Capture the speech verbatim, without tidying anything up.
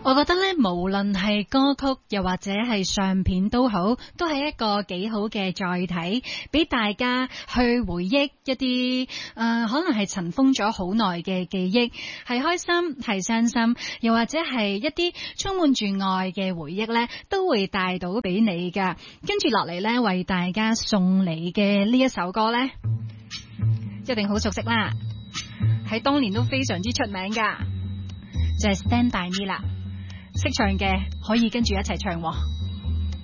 我覺得咧，無論係歌曲又或者係相片都好，都係一個幾好嘅載體，俾大家去回憶一啲誒、呃，可能係塵封咗好耐嘅記憶，係開心，係傷心，又或者係一啲充滿住愛嘅回憶咧，都會帶到俾你噶。跟住落嚟咧，為大家送嚟嘅呢一首歌咧，一定好熟悉啦，喺當年都非常之出名噶，就係、是、Stand By Me 啦。識唱嘅可以跟住一齊唱喎。